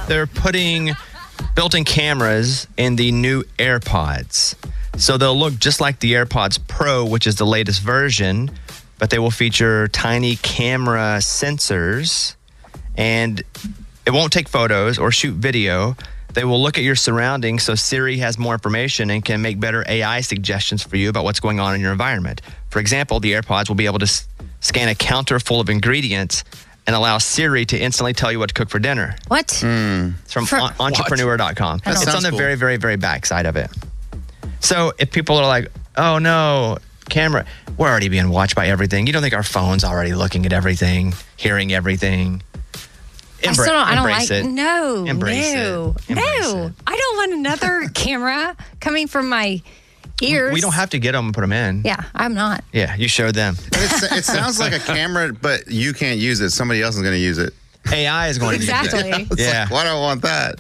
they're putting built-in cameras in the new AirPods. So they'll look just like the AirPods Pro, which is the latest version, but they will feature tiny camera sensors, and it won't take photos or shoot video. They will look at your surroundings so Siri has more information and can make better AI suggestions for you about what's going on in your environment. For example, the AirPods will be able to scan a counter full of ingredients and allow Siri to instantly tell you what to cook for dinner. What? It's from entrepreneur.com. That It's on the cool. very, very, very back side of it. So if people are like, oh no, camera, we're already being watched by everything. You don't think our phone's already looking at everything, hearing everything? I still don't. I don't like. it. No. Embrace no. it. Embrace No. it. I don't want another camera coming from my ears. We don't have to get them and put them in. Yeah, I'm not. Yeah, you showed them. It sounds like a camera, but you can't use it. Somebody else is going to use it. AI is going to use it. Exactly. It's Yeah. like, why do I want that?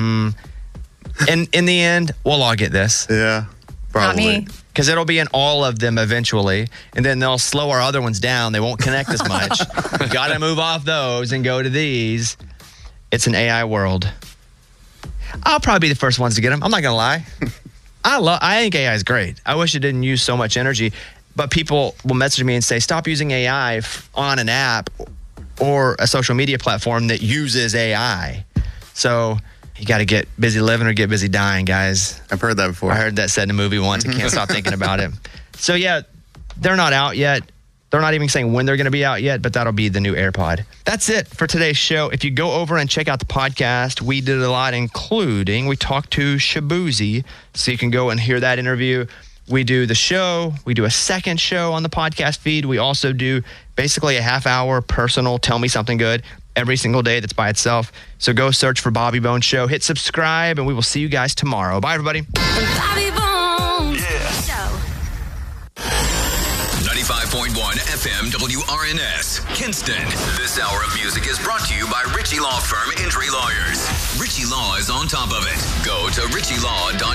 And in the end, we'll all get this. Yeah. Not Probably. me. Because it'll be in all of them eventually. And then they'll slow our other ones down. They won't connect as much. We got to move off those and go to these. It's an AI world. I'll probably be the first ones to get them. I'm not going to lie. I think AI is great. I wish it didn't use so much energy. But people will message me and say, stop using AI on an app or a social media platform that uses AI. So you got to get busy living or get busy dying, guys. I've heard that before. I heard that said in a movie once. I can't stop thinking about it. So yeah, they're not out yet. They're not even saying when they're going to be out yet, but that'll be the new AirPod. That's it for today's show. If you go over and check out the podcast, we did a lot, including we talked to Shabuzi, so you can go and hear that interview. We do the show. We do a second show on the podcast feed. We also do basically a half-hour personal Tell Me Something Good every single day that's by itself. So go search for Bobby Bones Show. Hit subscribe, and we will see you guys tomorrow. Bye, everybody. Bobby Bones Show. 95.1 FM WRNS, Kinston. This hour of music is brought to you by Ritchie Law Firm Injury Lawyers. Ritchie Law is on top of it. Go to ritchielaw.com.